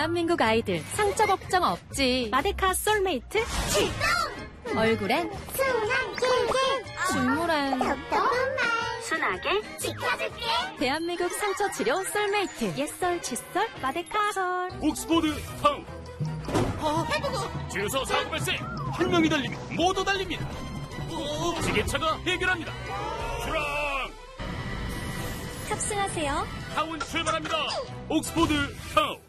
대한민국 아이들 상처 걱정 없지. 마데카 솔메이트 출동! 얼굴엔 순한 길게 중물한 똑똑한 말 순하게 지켜줄게. 대한민국 상처 치료 솔메이트 옛설 칫솔 마데카 솔. 옥스포드 타운. 주유소 사고 발생. 한 명이 달리면 모두 달립니다. 지게차가 해결합니다. 출항. 탑승하세요. 타운 출발합니다. 옥스포드 타운.